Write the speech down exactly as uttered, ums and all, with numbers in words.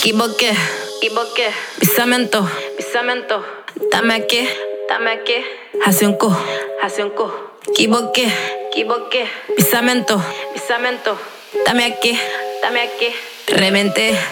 equivoqué, equivoqué. Pisamento, pisamento. Dame aquí, dame aquí. Hace un cu, hace un cu. Equivoqué, equivoqué. Pisamento, pisamento. Dame aquí, dame aquí. Reventé,